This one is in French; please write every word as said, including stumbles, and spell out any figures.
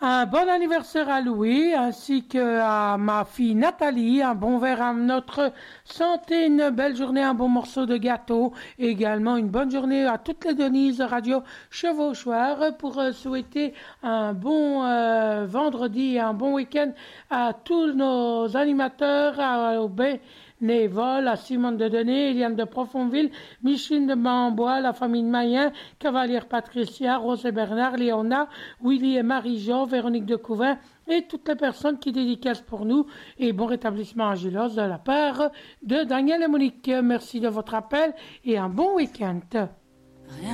Un bon anniversaire à Louis, ainsi que à ma fille Nathalie. Un bon verre à notre santé, une belle journée, un bon morceau de gâteau. Et également une bonne journée à toutes les Denises Radio Chevauchoir pour euh, souhaiter un bon euh, vendredi et un bon week-end à tous nos animateurs, à, au bénévoles, à Simone de Denis, Eliane de Profondville, Micheline de Mambois, la famille de Mayen, Cavalière Patricia, Rose et Bernard, Léona, Willy et Marie-Jo, Véronique de Couvin et toutes les personnes qui dédicacent pour nous. Et bon rétablissement à Gilles de la part de Daniel et Monique. Merci de votre appel et un bon week-end.